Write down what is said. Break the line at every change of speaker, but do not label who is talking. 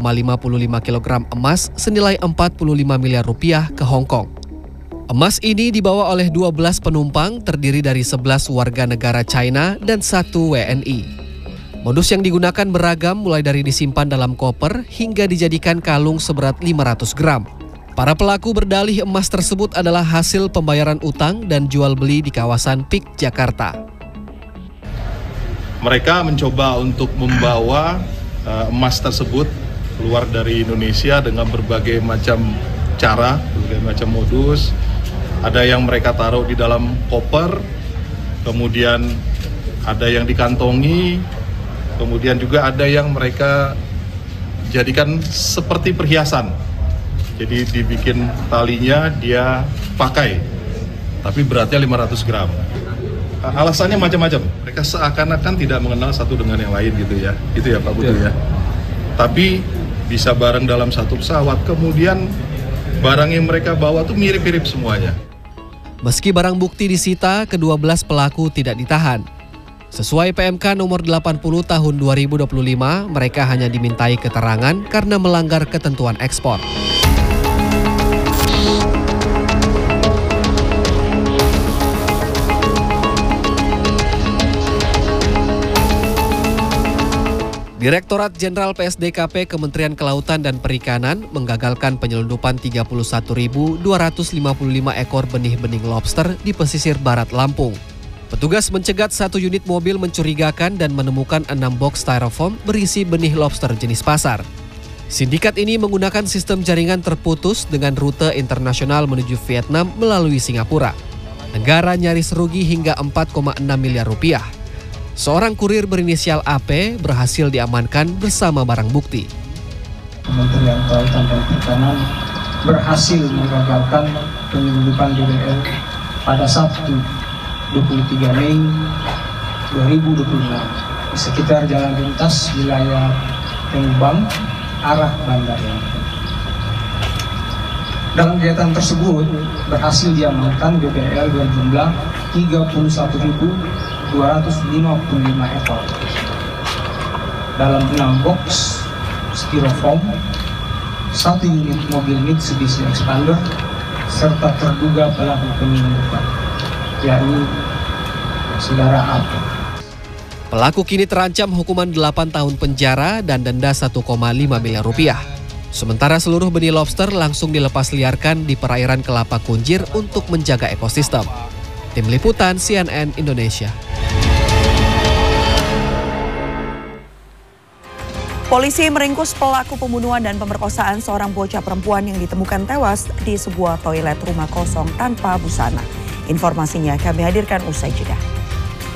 kg emas senilai 45 miliar rupiah ke Hong Kong. Emas ini dibawa oleh 12 penumpang terdiri dari 11 warga negara China dan 1 WNI. Modus yang digunakan beragam mulai dari disimpan dalam koper hingga dijadikan kalung seberat 500 gram. Para pelaku berdalih emas tersebut adalah hasil pembayaran utang dan jual beli di kawasan PIK Jakarta.
Mereka mencoba untuk membawa emas tersebut keluar dari Indonesia dengan berbagai macam cara, berbagai macam modus. Ada yang mereka taruh di dalam koper, kemudian ada yang dikantongi, kemudian juga ada yang mereka jadikan seperti perhiasan. Jadi dibikin talinya dia pakai, tapi beratnya 500 gram. Alasannya macam-macam. Mereka seakan-akan tidak mengenal satu dengan yang lain gitu ya. Itu ya Pak Putu ya. Tapi bisa bareng dalam satu pesawat. Kemudian barang yang mereka bawa tuh mirip-mirip semuanya.
Meski barang bukti disita, ke-12 pelaku tidak ditahan. Sesuai PMK nomor 80 tahun 2025, mereka hanya dimintai keterangan karena melanggar ketentuan ekspor. Direktorat Jenderal PSDKP Kementerian Kelautan dan Perikanan menggagalkan penyelundupan 31.255 ekor benih-bening lobster di pesisir barat Lampung. Petugas mencegat 1 unit mobil mencurigakan dan menemukan 6 box styrofoam berisi benih lobster jenis pasar. Sindikat ini menggunakan sistem jaringan terputus dengan rute internasional menuju Vietnam melalui Singapura. Negara nyaris rugi hingga 4,6 miliar rupiah. Seorang kurir berinisial AP berhasil diamankan bersama barang bukti.
Kementerian Kelautan dan Perikanan berhasil menggagalkan penyelundupan BBL pada Sabtu 23 Mei 2026 di sekitar jalan lintas wilayah Tengubang arah Bandar Lampung. Dalam kegiatan tersebut berhasil diamankan BBL berjumlah 31.255 ekor dalam 6 box styrofoam, 1 unit mobil Mitsubishi Expander, serta terduga pelaku penyelundupan, yakni saudara AP.
Pelaku kini terancam hukuman 8 tahun penjara dan denda 1,5 miliar rupiah. Sementara seluruh benih lobster langsung dilepas liarkan di perairan Kelapa Kunjir untuk menjaga ekosistem. Tim Liputan CNN Indonesia.
Polisi meringkus pelaku pembunuhan dan pemerkosaan seorang bocah perempuan yang ditemukan tewas di sebuah toilet rumah kosong tanpa busana. Informasinya kami hadirkan usai jeda.